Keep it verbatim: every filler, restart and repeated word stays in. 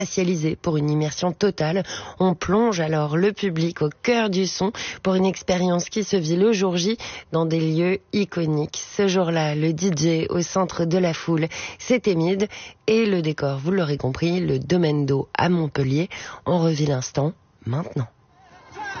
spatialisé pour une immersion totale. On plonge alors le public au cœur du son pour une expérience qui se vit le jour J dans des lieux iconiques. Ce jour-là, le D J au centre de la foule, c'était Mid et le décor, vous l'aurez compris, le Domaine d'eau à Montpellier. On revit l'instant maintenant.